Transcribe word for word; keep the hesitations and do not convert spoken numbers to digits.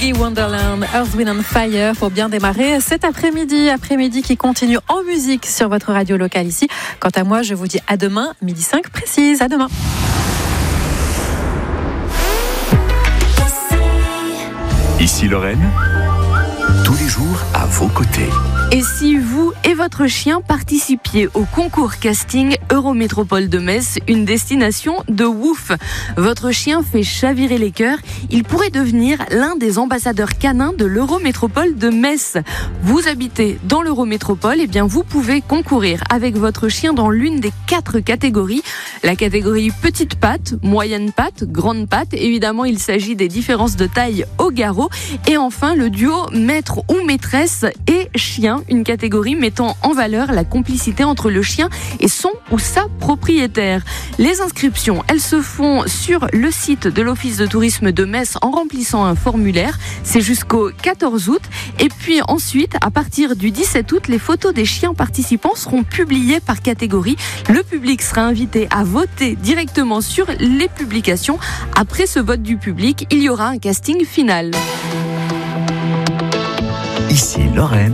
Boogie Wonderland, Earth, Wind and Fire pour bien démarrer cet après-midi. Après-midi qui continue en musique sur votre radio locale ici. Quant à moi, je vous dis à demain, midi cinq précise. À demain. Ici Lorraine, tous les jours à vos côtés. Et si vous et votre chien participiez au concours casting Eurométropole de Metz, une destination de ouf. Votre chien fait chavirer les cœurs, il pourrait devenir l'un des ambassadeurs canins de l'Eurométropole de Metz. Vous habitez dans l'Eurométropole, et bien vous pouvez concourir avec votre chien dans l'une des quatre catégories. La catégorie petite patte, moyenne patte, grande patte. Évidemment, il s'agit des différences de taille au garrot. Et enfin, le duo maître ou maîtresse et chien, une catégorie mettant en valeur la complicité entre le chien et son ou sa propriétaire. Les inscriptions, elles se font sur le site de l'Office de tourisme de Metz en remplissant un formulaire. C'est jusqu'au quatorze août. Et puis ensuite, à partir du dix-sept août, les photos des chiens participants seront publiées par catégorie. Le public sera invité à voter directement sur les publications. Après ce vote du public, il y aura un casting final. Ici Lorraine.